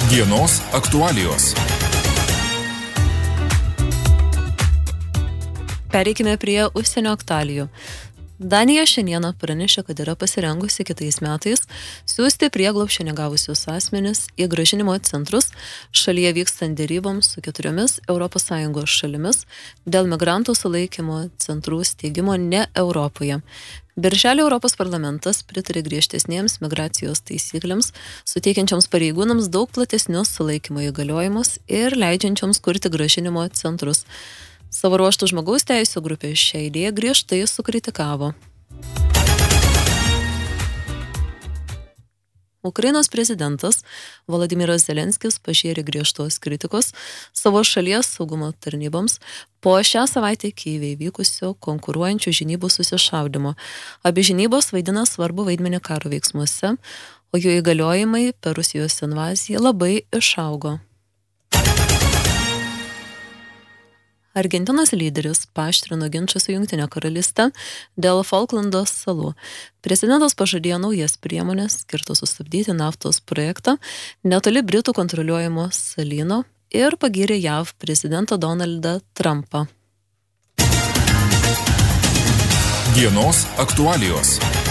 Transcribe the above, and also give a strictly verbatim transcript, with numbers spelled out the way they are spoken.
Dienos aktualijos. Pereikime prie užsienio aktualijų. Danija šiandieną pranešė, kad yra pasirengusi kitais metais siųsti prieglobsčio negavusius asmenis į grąžinimo centrus šalyje vykstant deryboms su keturiomis Europos Sąjungos šalimis dėl migrantų sulaikymo centrų steigimo ne Europoje. Birželį Europos parlamentas pritarė griežtesnėms migracijos taisyklėms, suteikiančioms pareigūnams daug platesnius sulaikymo įgaliojimus ir leidžiančioms kurti grąžinimo centrus. Savo ruožtų žmogaus teisių grupė šią idėją griežtai sukritikavo. Ukrainos prezidentas Volodymyras Zelenskis pažėrė griežtos kritikos savo šalies saugumo tarnyboms po šią savaitę Kyjive įvykusio konkuruojančių žinybų susišaudymo. Abi žinybos vaidina svarbu vaidmenį karo veiksmuose, o jų įgaliojimai per Rusijos invaziją labai išaugo. Argentinos lyderis paaštrino ginčą su Jungtine karalyste dėl Falklando salų. Prezidentas pažadėjo naujas priemonės skirtas sustabdyti naftos projektą netoli Britų kontroliuojamo salyno ir pagyrė J A V prezidentą Donaldą Trumpą. Dienos aktualijos.